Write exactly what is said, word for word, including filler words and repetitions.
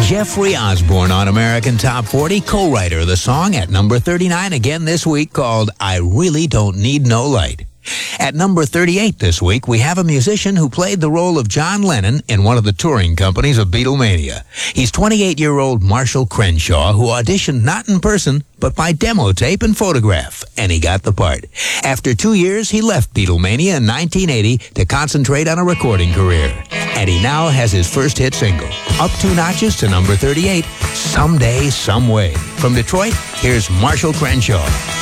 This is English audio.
Jeffrey Osborne on American Top forty, co-writer of the song at number thirty-nine again this week, called I Really Don't Need No Light. At number thirty-eight this week, we have a musician who played the role of John Lennon in one of the touring companies of Beatlemania. He's twenty-eight-year-old Marshall Crenshaw, who auditioned not in person, but by demo tape and photograph, and he got the part. After two years, he left Beatlemania in nineteen eighty to concentrate on a recording career. And he now has his first hit single, up two notches to number thirty-eight, Someday, Someway. From Detroit, here's Marshall Crenshaw.